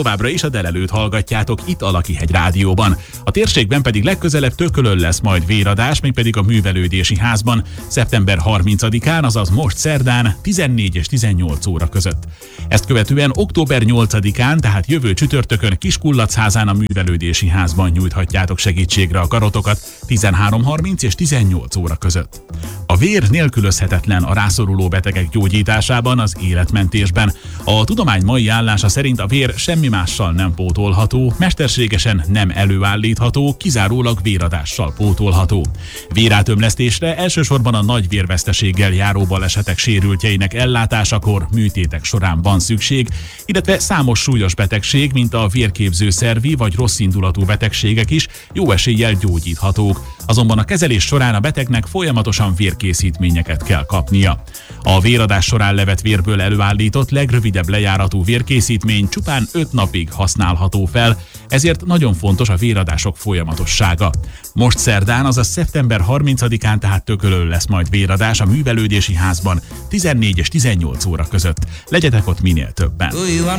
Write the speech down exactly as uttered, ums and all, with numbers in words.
Továbbra is a Delelőt hallgatjátok itt a Lakihegy Rádióban. A térségben pedig legközelebb Tökölön lesz majd véradás, mégpedig a Művelődési Házban szeptember harmincadikán, azaz most szerdán tizennégy és tizennyolc óra között. Ezt követően október nyolcadikán, tehát jövő csütörtökön Kiskullatszházán a Művelődési Házban nyújthatjátok segítségre a karotokat tizenhárom harminc és tizennyolc óra között. A vér nélkülözhetetlen a rászoruló betegek gyógyításában, az életmentésben. A tudomány mai állása szerint a vér semmi mással nem pótolható, mesterségesen nem előállítható, kizárólag véradással pótolható. Vérátömlesztésre elsősorban a nagy vérveszteséggel járó balesetek sérültjeinek ellátásakor, műtétek során van szükség, illetve számos súlyos betegség, mint a vérképző szervi vagy rosszindulatú betegségek is jó eséllyel gyógyíthatók. Azonban a kezelés során a betegnek folyamatosan vérkészítményeket kell kapnia. A véradás során levett vérből előállított legrövidebb lejáratú vérkészítmény csupán öt napig használható fel, ezért nagyon fontos a véradások folyamatossága. Most szerdán, azaz szeptember harmincadikán, tehát Tökölön lesz majd véradás a Művelődési Házban tizennégy és tizennyolc óra között. Legyetek ott minél többen!